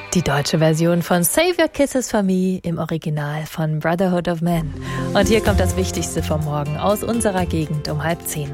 Die deutsche Version von Save Your Kisses for Me im Original von Brotherhood of Man. Und hier kommt das Wichtigste vom Morgen aus unserer Gegend um 9:30.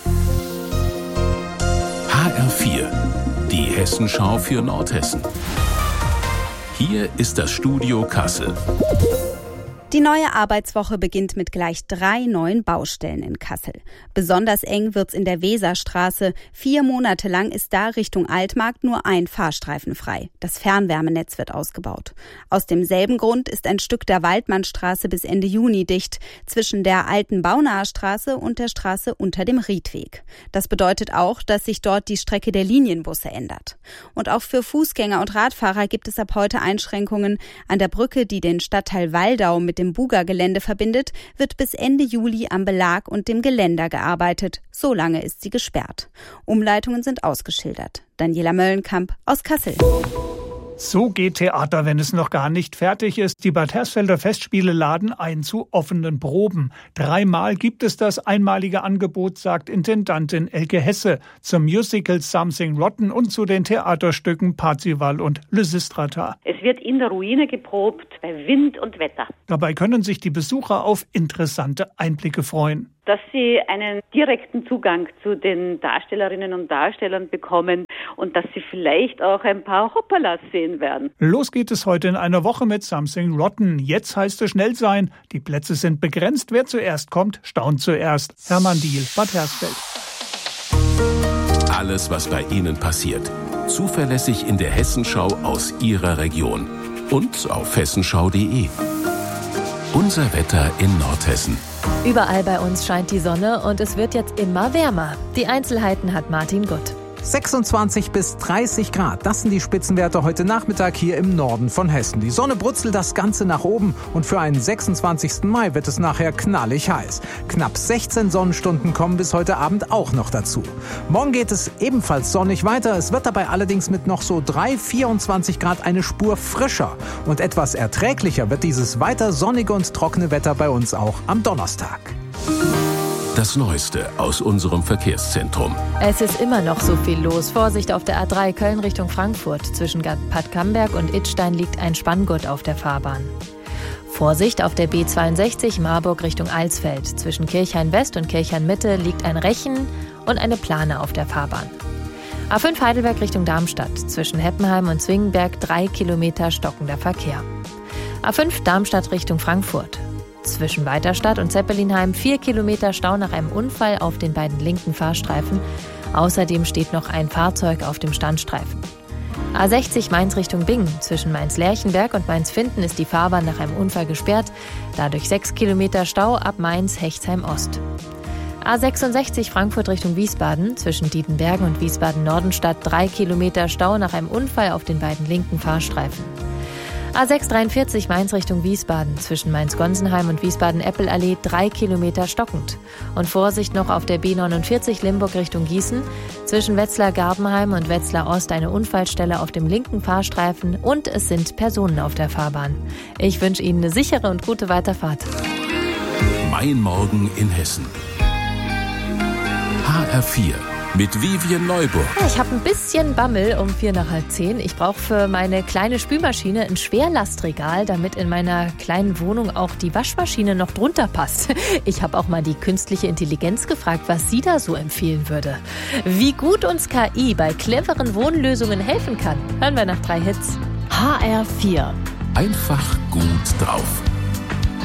HR4, die Hessenschau für Nordhessen. Hier ist das Studio Kassel. Die neue Arbeitswoche beginnt mit gleich 3 neuen Baustellen in Kassel. Besonders eng wird's in der Weserstraße. 4 Monate lang ist da Richtung Altmarkt nur ein Fahrstreifen frei. Das Fernwärmenetz wird ausgebaut. Aus demselben Grund ist ein Stück der Waldmannstraße bis Ende Juni dicht, zwischen der alten Baunaher Straße und der Straße unter dem Riedweg. Das bedeutet auch, dass sich dort die Strecke der Linienbusse ändert. Und auch für Fußgänger und Radfahrer gibt es ab heute Einschränkungen. An der Brücke, die den Stadtteil Waldau mit dem Buga-Gelände verbindet, wird bis Ende Juli am Belag und dem Geländer gearbeitet. So lange ist sie gesperrt. Umleitungen sind ausgeschildert. Daniela Möllenkamp aus Kassel. So geht Theater, wenn es noch gar nicht fertig ist. Die Bad Hersfelder Festspiele laden ein zu offenen Proben. 3-mal gibt es das einmalige Angebot, sagt Intendantin Elke Hesse, zum Musical Something Rotten und zu den Theaterstücken Parzival und Lysistrata. Es wird in der Ruine geprobt, bei Wind und Wetter. Dabei können sich die Besucher auf interessante Einblicke freuen. Dass sie einen direkten Zugang zu den Darstellerinnen und Darstellern bekommen und dass sie vielleicht auch ein paar Hoppalas sehen werden. Los geht es heute in einer Woche mit Something Rotten. Jetzt heißt es schnell sein. Die Plätze sind begrenzt. Wer zuerst kommt, staunt zuerst. Hermann Diehl, Bad Hersfeld. Alles, was bei Ihnen passiert. Zuverlässig in der Hessenschau aus Ihrer Region. Und auf hessenschau.de. Unser Wetter in Nordhessen. Überall bei uns scheint die Sonne und es wird jetzt immer wärmer. Die Einzelheiten hat Martin Gutt. 26 bis 30 Grad, das sind die Spitzenwerte heute Nachmittag hier im Norden von Hessen. Die Sonne brutzelt das Ganze nach oben und für einen 26. Mai wird es nachher knallig heiß. Knapp 16 Sonnenstunden kommen bis heute Abend auch noch dazu. Morgen geht es ebenfalls sonnig weiter, es wird dabei allerdings mit noch so 24 Grad eine Spur frischer. Und etwas erträglicher wird dieses weiter sonnige und trockene Wetter bei uns auch am Donnerstag. Das Neueste aus unserem Verkehrszentrum. Es ist immer noch so viel los. Vorsicht auf der A3 Köln Richtung Frankfurt. Zwischen Bad Camberg und Idstein liegt ein Spanngurt auf der Fahrbahn. Vorsicht auf der B62 Marburg Richtung Alsfeld. Zwischen Kirchhain West und Kirchhain Mitte liegt ein Rechen und eine Plane auf der Fahrbahn. A5 Heidelberg Richtung Darmstadt. Zwischen Heppenheim und Zwingenberg 3 Kilometer stockender Verkehr. A5 Darmstadt Richtung Frankfurt. Zwischen Weiterstadt und Zeppelinheim 4 Kilometer Stau nach einem Unfall auf den beiden linken Fahrstreifen. Außerdem steht noch ein Fahrzeug auf dem Standstreifen. A60 Mainz Richtung Bingen. Zwischen Mainz-Lerchenberg und Mainz-Finden ist die Fahrbahn nach einem Unfall gesperrt. Dadurch 6 Kilometer Stau ab Mainz-Hechtsheim-Ost. A66 Frankfurt Richtung Wiesbaden. Zwischen Dietenbergen und Wiesbaden-Nordenstadt 3 Kilometer Stau nach einem Unfall auf den beiden linken Fahrstreifen. A643 Mainz Richtung Wiesbaden. Zwischen Mainz-Gonsenheim und Wiesbaden-Eppelallee 3 Kilometer stockend. Und Vorsicht noch auf der B49 Limburg Richtung Gießen. Zwischen Wetzlar-Garbenheim und Wetzlar-Ost eine Unfallstelle auf dem linken Fahrstreifen und es sind Personen auf der Fahrbahn. Ich wünsche Ihnen eine sichere und gute Weiterfahrt. Mein Morgen in Hessen. HR4. Mit Vivian Neuburg. Ich habe ein bisschen Bammel um 9:45. Ich brauche für meine kleine Spülmaschine ein Schwerlastregal, damit in meiner kleinen Wohnung auch die Waschmaschine noch drunter passt. Ich habe auch mal die künstliche Intelligenz gefragt, was sie da so empfehlen würde. Wie gut uns KI bei cleveren Wohnlösungen helfen kann, hören wir nach 3 Hits. HR4. Einfach gut drauf.